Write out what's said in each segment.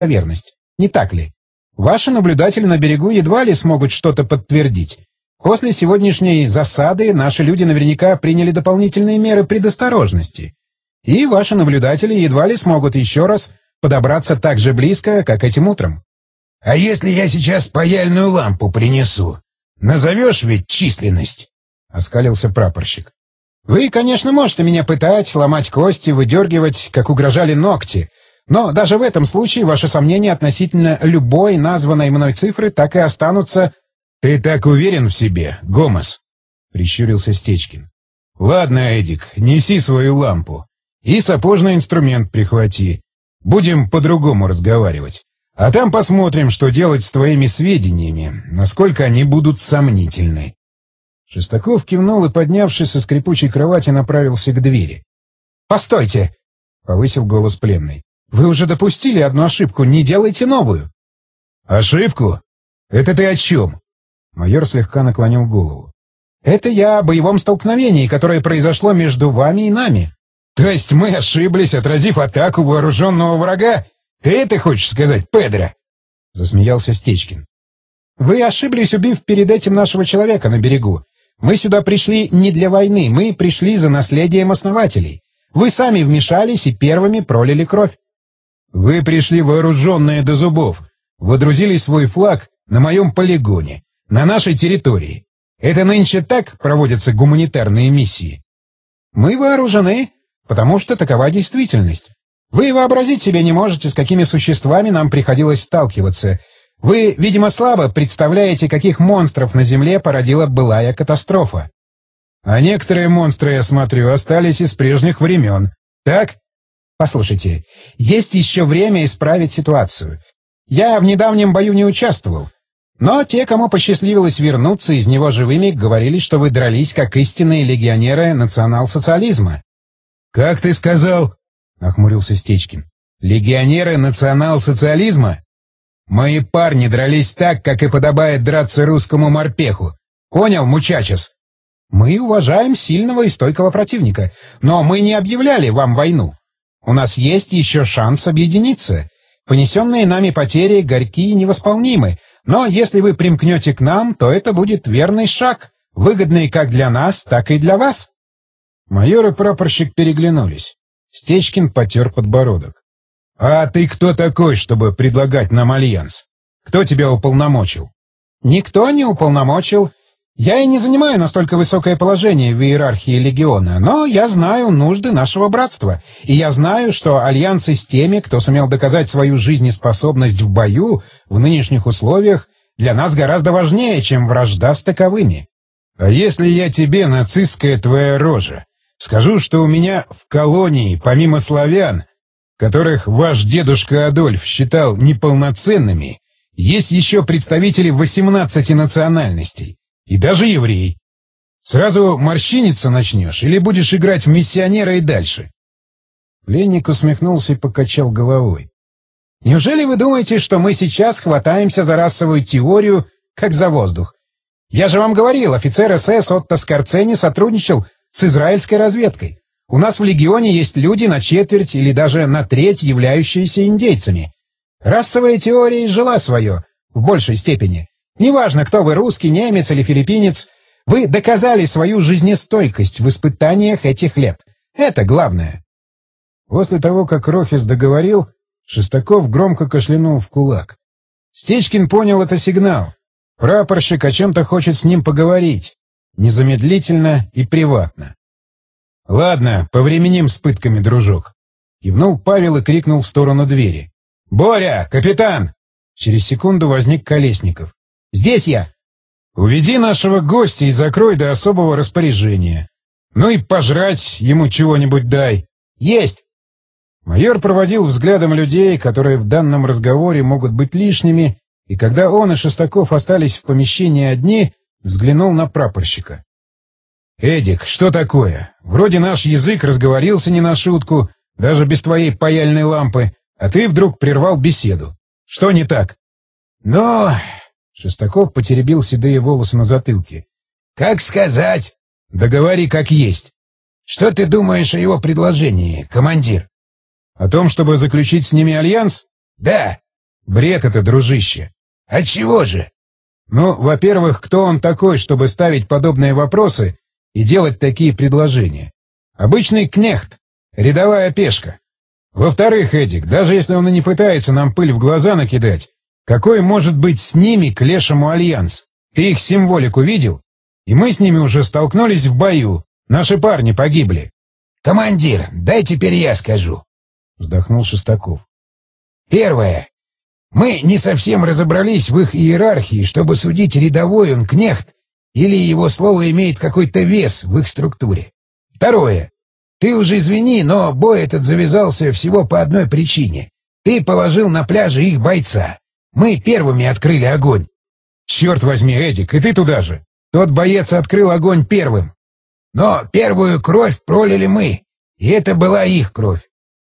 верность. Не так ли? Ваши наблюдатели на берегу едва ли смогут что-то подтвердить. После сегодняшней засады наши люди наверняка приняли дополнительные меры предосторожности. И ваши наблюдатели едва ли смогут еще раз подобраться так же близко, как этим утром. — А если я сейчас паяльную лампу принесу? Назовешь ведь численность? — оскалился прапорщик. — Вы, конечно, можете меня пытать, ломать кости, выдергивать, как угрожали ногти. Но даже в этом случае ваши сомнения относительно любой названной мной цифры так и останутся... — Ты так уверен в себе, Гомес? — прищурился Стечкин. — Ладно, Эдик, неси свою лампу. И сапожный инструмент прихвати. Будем по-другому разговаривать. А там посмотрим, что делать с твоими сведениями, насколько они будут сомнительны. Шестаков кивнул и, поднявшись со скрипучей кровати, направился к двери. — Постойте! — повысил голос пленный. — Вы уже допустили одну ошибку, не делайте новую. — Ошибку? Это ты о чем? Майор слегка наклонил голову. — Это я о боевом столкновении, которое произошло между вами и нами. — То есть мы ошиблись, отразив атаку вооруженного врага? Ты это хочешь сказать, Педро? — засмеялся Стечкин. — Вы ошиблись, убив перед этим нашего человека на берегу. Мы сюда пришли не для войны, мы пришли за наследием основателей. Вы сами вмешались и первыми пролили кровь. — Вы пришли вооруженные до зубов, водрузили свой флаг на моем полигоне, на нашей территории. Это нынче так проводятся гуманитарные миссии? — Мы вооружены, потому что такова действительность. Вы вообразить себе не можете, с какими существами нам приходилось сталкиваться. Вы, видимо, слабо представляете, каких монстров на Земле породила былая катастрофа. А некоторые монстры, я смотрю, остались из прежних времен. Так? Послушайте, есть еще время исправить ситуацию. Я в недавнем бою не участвовал, но те, кому посчастливилось вернуться из него живыми, говорили, что вы дрались как истинные легионеры национал-социализма. — Как ты сказал? — нахмурился Стечкин. — Легионеры национал-социализма? Мои парни дрались так, как и подобает драться русскому морпеху. Понял, мучачес? Мы уважаем сильного и стойкого противника, но мы не объявляли вам войну. У нас есть еще шанс объединиться. Понесенные нами потери горьки и невосполнимы, но если вы примкнете к нам, то это будет верный шаг, выгодный как для нас, так и для вас. Майор и прапорщик переглянулись. Стечкин потер подбородок. — А ты кто такой, чтобы предлагать нам альянс? Кто тебя уполномочил? — Никто не уполномочил. Я и не занимаю настолько высокое положение в иерархии легиона, но я знаю нужды нашего братства, и я знаю, что альянсы с теми, кто сумел доказать свою жизнеспособность в бою в нынешних условиях, для нас гораздо важнее, чем вражда с таковыми. — А если я тебе, нацистская твоя рожа, скажу, что у меня в колонии, помимо славян, которых ваш дедушка Адольф считал неполноценными, есть еще представители 18 национальностей, и даже еврей. Сразу морщиниться начнешь или будешь играть в миссионера и дальше? Пленник усмехнулся и покачал головой. Неужели вы думаете, что мы сейчас хватаемся за расовую теорию, как за воздух? Я же вам говорил, офицер СС Отто Скорцени сотрудничал с израильской разведкой. У нас в легионе есть люди на четверть или даже на треть, являющиеся индейцами. Расовая теория изжила свое, в большей степени. Неважно, кто вы, русский, немец или филиппинец, вы доказали свою жизнестойкость в испытаниях этих лет. Это главное. После того, как Рохис договорил, Шестаков громко кашлянул в кулак. Стечкин понял это сигнал. Прапорщик о чем-то хочет с ним поговорить. Незамедлительно и приватно. — Ладно, повременим с пытками, дружок. Кивнул Павел и крикнул в сторону двери. — Боря, капитан! Через секунду возник Колесников. — Здесь я! Уведи нашего гостя и закрой до особого распоряжения. Ну и пожрать ему чего-нибудь дай. Есть! Майор проводил взглядом людей, которые в данном разговоре могут быть лишними, и когда он и Шестаков остались в помещении одни, взглянул на прапорщика. — Эдик, что такое? Вроде наш язык разговорился не на шутку, даже без твоей паяльной лампы, а ты вдруг прервал беседу. Что не так? — Ну... Шестаков потеребил седые волосы на затылке. — Как сказать? — Да говори как есть. — Что ты думаешь о его предложении, командир? — О том, чтобы заключить с ними альянс? — Да. Бред это, дружище. Отчего же? Ну, во-первых, кто он такой, чтобы ставить подобные вопросы и делать такие предложения? Обычный кнехт, рядовая пешка. Во-вторых, Эдик, даже если он и не пытается нам пыль в глаза накидать, какой может быть с ними к лешему альянс? Ты их символику видел? И мы с ними уже столкнулись в бою. Наши парни погибли. Командир, дай теперь я скажу. Вздохнул Шестаков. Первое. Мы не совсем разобрались в их иерархии, чтобы судить, рядовой он кнехт или его слово имеет какой-то вес в их структуре. Второе. Ты уже извини, но бой этот завязался всего по одной причине. Ты положил на пляже их бойца. Мы первыми открыли огонь. Черт возьми, Эдик, и ты туда же. Тот боец открыл огонь первым. Но первую кровь пролили мы, и это была их кровь.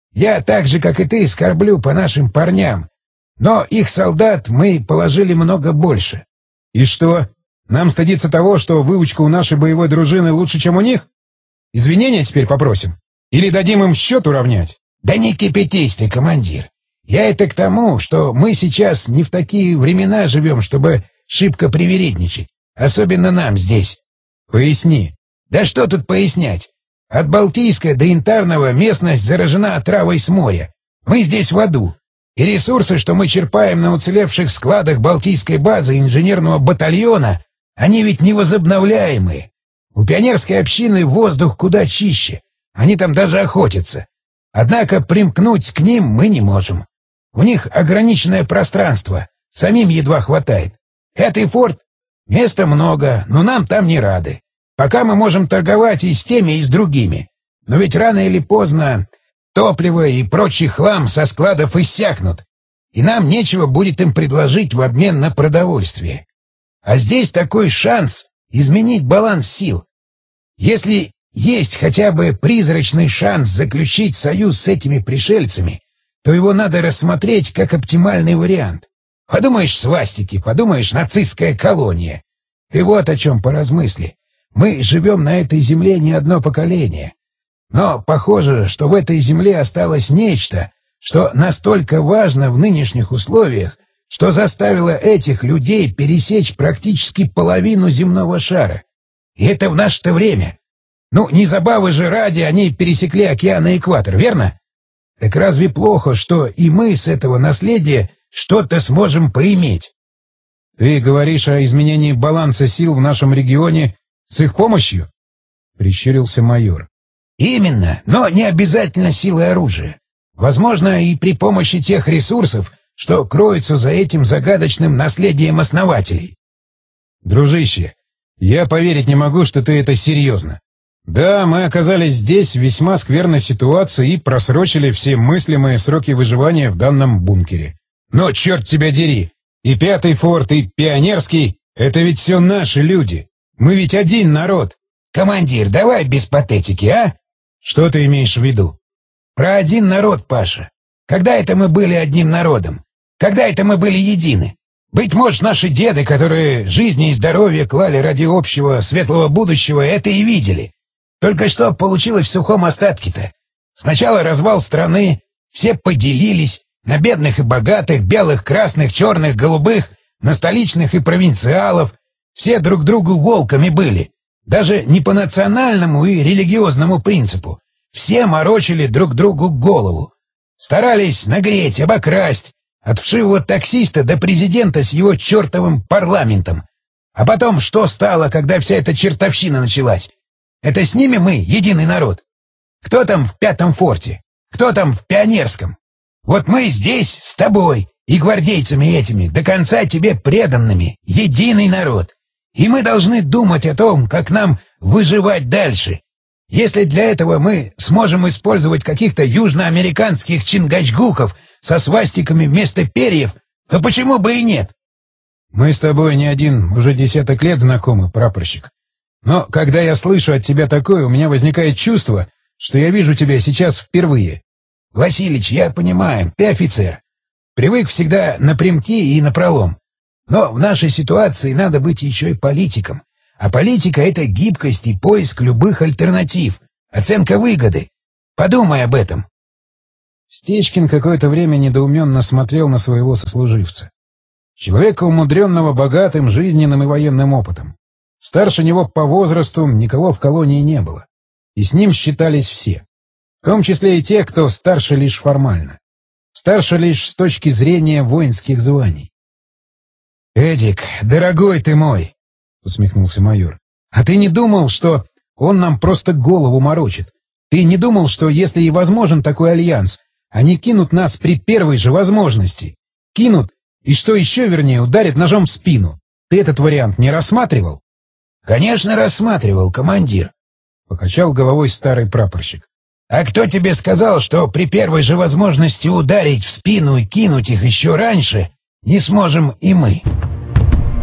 Я так же, как и ты, скорблю по нашим парням, но их солдат мы положили много больше. И что? Нам стыдиться того, что выучка у нашей боевой дружины лучше, чем у них? Извинения теперь попросим? Или дадим им счет уравнять? Да не кипятись ты, командир. Я это к тому, что мы сейчас не в такие времена живем, чтобы шибко привередничать. Особенно нам здесь. Поясни. Да что тут пояснять? От Балтийска до Янтарного местность заражена отравой с моря. Мы здесь в аду. И ресурсы, что мы черпаем на уцелевших складах Балтийской базы инженерного батальона, они ведь невозобновляемые. У пионерской общины воздух куда чище. Они там даже охотятся. Однако примкнуть к ним мы не можем. У них ограниченное пространство. Самим едва хватает. Пятый форт. Места много, но нам там не рады. Пока мы можем торговать и с теми, и с другими. Но ведь рано или поздно топливо и прочий хлам со складов иссякнут, и нам нечего будет им предложить в обмен на продовольствие. А здесь такой шанс изменить баланс сил. Если есть хотя бы призрачный шанс заключить союз с этими пришельцами, то его надо рассмотреть как оптимальный вариант. Подумаешь, свастики, подумаешь, нацистская колония. Ты вот о чем поразмысли. Мы живем на этой земле не одно поколение. Но похоже, что в этой земле осталось нечто, что настолько важно в нынешних условиях, что заставило этих людей пересечь практически половину земного шара. И это в наше-то время. Ну, не забавы же ради они пересекли океан и экватор, верно? Так разве плохо, что и мы с этого наследия что-то сможем поиметь? Ты говоришь о изменении баланса сил в нашем регионе с их помощью? Прищурился майор. Именно, но не обязательно силой оружия. Возможно, и при помощи тех ресурсов, что кроются за этим загадочным наследием основателей. Дружище, я поверить не могу, что ты это серьезно. Да, мы оказались здесь в весьма скверной ситуации и просрочили все мыслимые сроки выживания в данном бункере. Но, черт тебя дери, и Пятый форт, и Пионерский — это ведь все наши люди. Мы ведь один народ. Командир, давай без патетики, а? Что ты имеешь в виду? Про один народ, Паша. Когда это мы были одним народом? Когда это мы были едины? Быть может, наши деды, которые жизни и здоровье клали ради общего светлого будущего, это и видели. Только что получилось в сухом остатке-то. Сначала развал страны, все поделились на бедных и богатых, белых, красных, черных, голубых, на столичных и провинциалов. Все друг другу волками были. Даже не по национальному и религиозному принципу. Все морочили друг другу голову. Старались нагреть, обокрасть. От вшивого таксиста до президента с его чертовым парламентом. А потом что стало, когда вся эта чертовщина началась? Это с ними мы, единый народ. Кто там в Пятом форте? Кто там в Пионерском? Вот мы здесь с тобой и гвардейцами этими, до конца тебе преданными, единый народ. И мы должны думать о том, как нам выживать дальше. Если для этого мы сможем использовать каких-то южноамериканских чингачгуков со свастиками вместо перьев, то почему бы и нет? Мы с тобой не один уже десяток лет знакомы, прапорщик. Но когда я слышу от тебя такое, у меня возникает чувство, что я вижу тебя сейчас впервые. Василич, я понимаю, ты офицер. Привык всегда напрямки и напролом. Но в нашей ситуации надо быть еще и политиком. А политика — это гибкость и поиск любых альтернатив, оценка выгоды. Подумай об этом. Стечкин какое-то время недоуменно смотрел на своего сослуживца. Человека, умудренного богатым жизненным и военным опытом. Старше него по возрасту никого в колонии не было. И с ним считались все. В том числе и те, кто старше лишь формально. Старше лишь с точки зрения воинских званий. «Эдик, дорогой ты мой!» — усмехнулся майор. «А ты не думал, что он нам просто голову морочит? Ты не думал, что если и возможен такой альянс, они кинут нас при первой же возможности? Кинут, и что еще вернее, ударят ножом в спину. Ты этот вариант не рассматривал?» «Конечно, рассматривал, командир», — покачал головой старый прапорщик. «А кто тебе сказал, что при первой же возможности ударить в спину и кинуть их еще раньше не сможем и мы?»